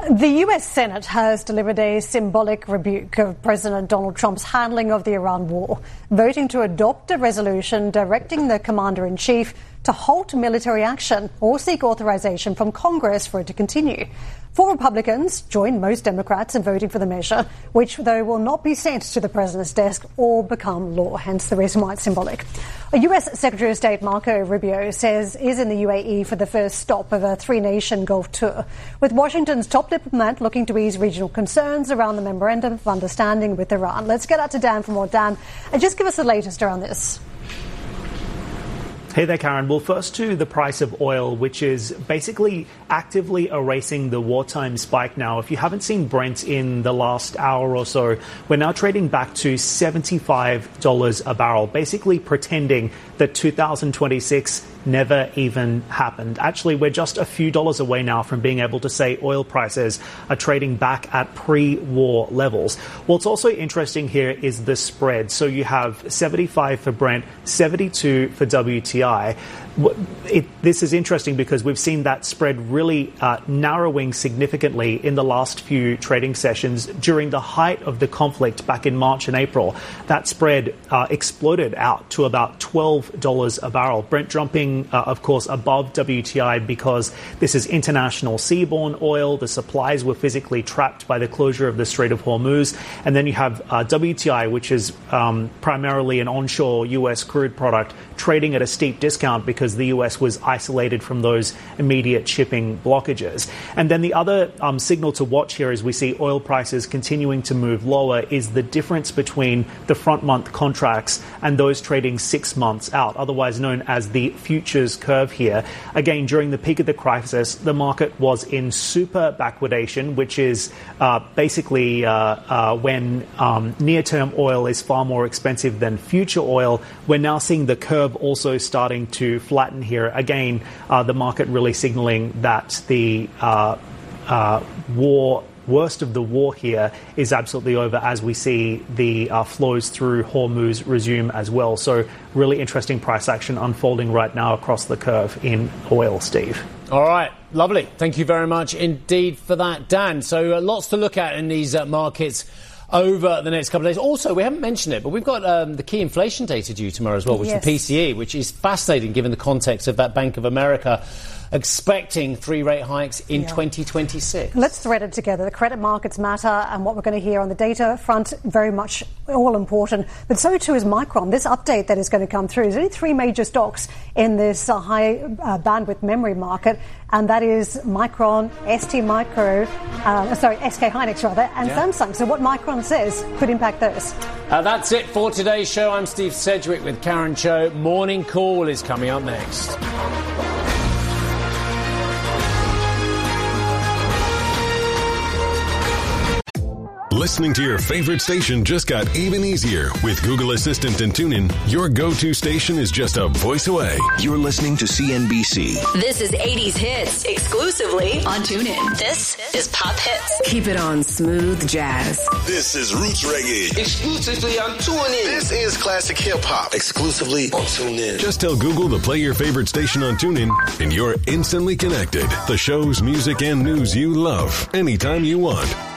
The US Senate has delivered a symbolic rebuke of President Donald Trump's handling of the Iran war, voting to adopt a resolution directing the commander-in-chief to halt military action or seek authorization from Congress for it to continue. 4 Republicans joined most Democrats in voting for the measure, which, though, will not be sent to the president's desk or become law, hence the reason why it's symbolic. A US Secretary of State Marco Rubio says is in the UAE for the first stop of a 3-nation Gulf tour, with Washington's top diplomat looking to ease regional concerns around the Memorandum of Understanding with Iran. Let's get out to Dan for more. Dan, and just give us the latest around this. Hey there, Karen. Well, first to the price of oil, which is basically actively erasing the wartime spike now. If you haven't seen Brent in the last hour or so, we're now trading back to $75 a barrel, basically pretending that 2026 never even happened. Actually, we're just a few dollars away now from being able to say oil prices are trading back at pre-war levels. What's also interesting here is the spread. So you have 75 for Brent, 72 for WTI. This is interesting because we've seen that spread really narrowing significantly in the last few trading sessions. During the height of the conflict back in March and April, that spread exploded out to about $12 a barrel. Brent jumping, of course, above WTI because this is international seaborne oil. The supplies were physically trapped by the closure of the Strait of Hormuz. And then you have WTI, which is primarily an onshore U.S. crude product, trading at a steep discount because the US was isolated from those immediate shipping blockages. And then the other signal to watch here as we see oil prices continuing to move lower is the difference between the front month contracts and those trading 6 months out, otherwise known as the futures curve here. Again, during the peak of the crisis, the market was in super backwardation, which is basically when near-term oil is far more expensive than future oil. We're now seeing the curve also starting to flatten here. Again, the market really signaling that the worst of the war here is absolutely over as we see the flows through Hormuz resume as well. So really interesting price action unfolding right now across the curve in oil, Steve. All right. Lovely. Thank you very much indeed for that, Dan. So lots to look at in these markets over the next couple of days. Also, we haven't mentioned it, but we've got the key inflation data due tomorrow as well, which is the PCE, which is fascinating given the context of that Bank of America expecting 3 rate hikes in 2026. Let's thread it together. The credit markets matter, and what we're going to hear on the data front, very much all important. But so too is Micron. This update that is going to come through. There's only 3 major stocks in this high bandwidth memory market, and that is Micron, SK Hynix rather, and Samsung. So what Micron says could impact those. That's it for today's show. I'm Steve Sedgwick with Karen Cho. Morning Call is coming up next. Listening to your favorite station just got even easier. With Google Assistant and TuneIn, your go-to station is just a voice away. You're listening to CNBC. This is 80s Hits, exclusively on TuneIn. This is Pop Hits. Keep it on Smooth Jazz. This is Roots Reggae, exclusively on TuneIn. This is Classic Hip Hop, exclusively on TuneIn. Just tell Google to play your favorite station on TuneIn, and you're instantly connected. The shows, music, and news you love, anytime you want.